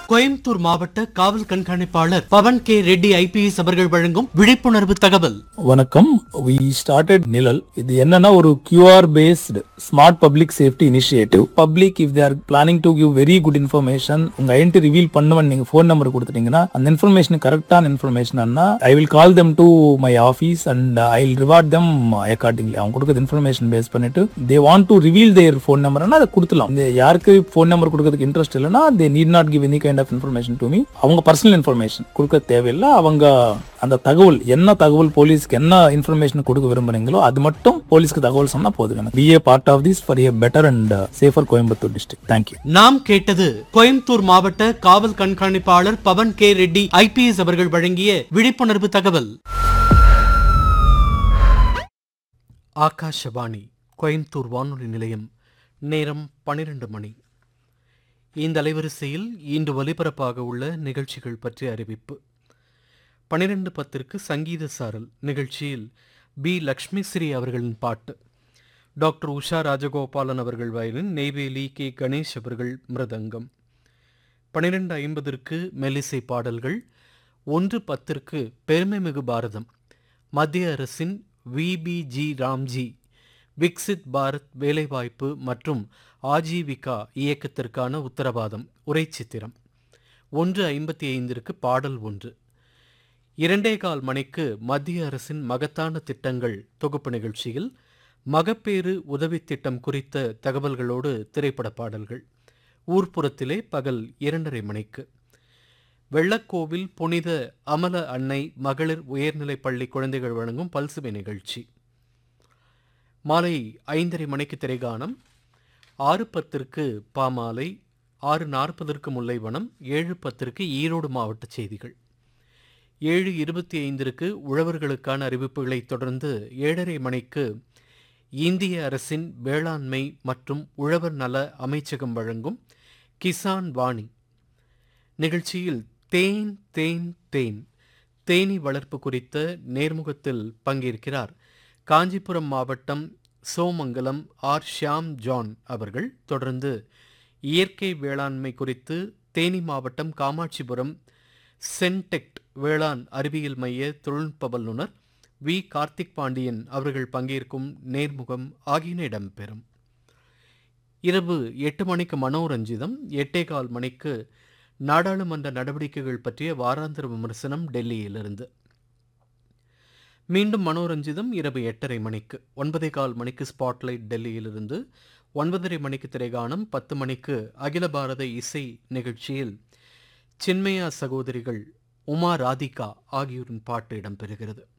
கோயம்புத்தூர் மாவட்ட காவல் கண்காணிப்பாளர் பவன் கே ரெட்டி ஐபிஎஸ் அவர்கள் வழங்கும் விழிப்புணர்வு தகவல். வணக்கம். we started நிழல். இது என்னன்னா ஒரு QR based smart public safety initiative. Public if they are planning to give very good information, உங்க ஐடென்டி ரிவீல் பண்ணுவன் நீங்க ஃபோன் நம்பர் கொடுத்துட்டீங்கன்னா அந்த இன்ஃபர்மேஷன் கரெக்டான information Anna I will call them to my office and I will reward them accordingly. அவங்க கொடுக்குற information base பண்ணிட்டு they want to reveal their phone number அண்ணா அதை கொடுத்துலாம். இந்த யாருக்கு ஃபோன் நம்பர் கொடுக்கறதுக்கு இன்ட்ரெஸ்ட் இல்லைன்னா they need not give any kind of information to me. அவங்க personal information கொடுக்க தேவையில்லை. அவங்க அந்த தகவல் என்ன தகவல் போலீஸ்க்கு என்ன இன்ஃபர்மேஷன் கொடுக்க விரும்புறீங்களோ அது மட்டும் போலீஸ்க்கு தகவல் சொன்னா போதும். be a part of this for a better and safer Coimbatore district. Thank you. நாம் கேட்டது கோயம்புத்தூர் மாவட்ட காவல் கண்காணிப்பாளர் பவன் கே ரெட்டி ஐபிஎஸ் அவர்கள் வழங்கிய விழிப்புணர்வு தகவல். ஆகாஷவாணி கோயம்புத்தூர் வானொலி நிலையம். நேரம் 12 மணி. இந்த அலைவரிசையில் இன்று ஒலிபரப்பாக உள்ள நிகழ்ச்சிகள் பற்றிய அறிவிப்பு. 12:10 சங்கீத சாரல் நிகழ்ச்சியில் பி லக்ஷ்மிஸ்ரீ அவர்களின் பாட்டு, டாக்டர் உஷா ராஜகோபாலன் அவர்கள் வயலின், நெய்வேலி கே கணேஷ் அவர்கள் மிருதங்கம். 12:50 மெல்லிசை பாடல்கள். 1:10 பெருமைமிகு பாரதம், மத்திய அரசின் விபிஜி ராம்ஜி விக்சித் பாரத் வேலைவாய்ப்பு மற்றும் ஆஜீவிகா இயக்கத்திற்கான உத்தரவாதம் உரைச்சித்திரம். 1:55 பாடல் ஒன்று. 2:15 மணிக்கு மத்திய அரசின் மகத்தான திட்டங்கள் தொகுப்பு நிகழ்ச்சியில் மகப்பேறு உதவி திட்டம் குறித்த தகவல்களோடு திரைப்பட பாடல்கள். ஊர்ப்புறத்திலே பகல் 2:30 மணிக்கு வெள்ளக்கோவில் புனித அமல அன்னை மகளிர் உயர்நிலைப் பள்ளி குழந்தைகள் வழங்கும் பல்சுவை நிகழ்ச்சி. மாலை 5:30 மணிக்கு திரைகானம். 6:10 பாமாலை, 6:40 முல்லைவனம், 7:10 ஈரோடு மாவட்ட செய்திகள். 7:25 உழவர்களுக்கான அறிவிப்புகளை தொடர்ந்து 7:30 மணிக்கு இந்திய அரசின் வேளாண்மை மற்றும் உழவர் நல அமைச்சகம் வழங்கும் கிசான் வாணி நிகழ்ச்சியில் தேன் தேன் தேன் தேனீ வளர்ப்பு குறித்த நேர்முகத்தில் பங்கேற்கிறார் காஞ்சிபுரம் மாவட்டம் சோமங்கலம் ஆர் ஷியாம் ஜான் அவர்கள். தொடர்ந்து இயற்கை வேளாண்மை குறித்து தேனி மாவட்டம் காமாட்சிபுரம் சென்டெக்ட் வேளாண் அறிவியல் மைய தொழில்நுட்ப வல்லுநர் வி கார்த்திக் பாண்டியன் அவர்கள் பங்கேற்கும் நேர்முகம் ஆகியன இடம்பெறும். இரவு 8 மணிக்கு மனோரஞ்சிதம். 8:15 மணிக்கு நாடாளுமன்ற நடவடிக்கைகள் பற்றிய வாராந்திர விமர்சனம் டெல்லியிலிருந்து. மீண்டும் மனோரஞ்சிதம் இரவு 8:30 மணிக்கு. 9:15 மணிக்கு ஸ்பாட்லைட் டெல்லியிலிருந்து. 9:30 மணிக்கு திரைகானம். 10 மணிக்கு அகில பாரத இசை நிகழ்ச்சியில் சின்மயா சகோதரிகள் உமா ராதிகா ஆகியோரின் பாட்டு இடம்பெறுகிறது.